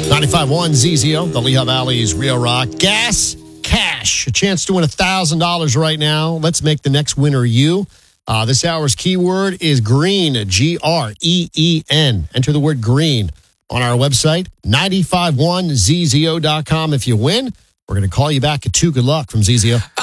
95.1 ZZO, the Lehigh Valley's Rio Rock. Gas, cash. A chance to win $1,000 right now. Let's make the next winner you. This hour's keyword is green, Green. Enter the word green on our website, 951ZZO.com. If you win, we're going to call you back at 2. Good luck from ZZO.